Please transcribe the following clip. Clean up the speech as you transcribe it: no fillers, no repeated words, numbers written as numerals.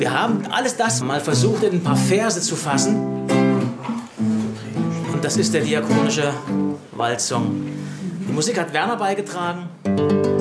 Wir haben alles das mal versucht, in ein paar Verse zu fassen. Und das ist der diakonische Waldsong. Die Musik hat Werner beigetragen.